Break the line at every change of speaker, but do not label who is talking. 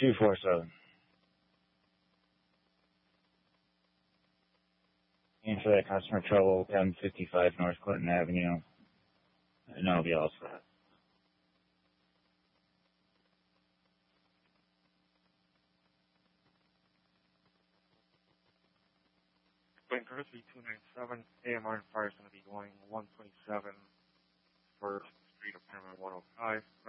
247. And for that customer trouble, 1055 North Clinton Avenue. And I'll be all set.
Clinton Courtesy 297, AMR and Fire is going to be going 127 First Street, apartment 105.